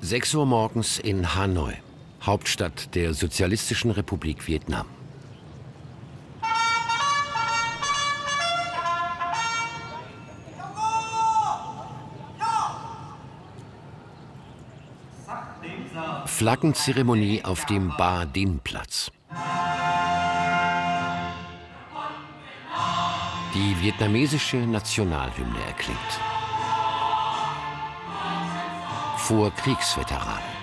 6 Uhr morgens in Hanoi, Hauptstadt der Sozialistischen Republik Vietnam. Flaggenzeremonie auf dem Ba Dinh-Platz. Die vietnamesische Nationalhymne erklingt. Vor Kriegsveteranen.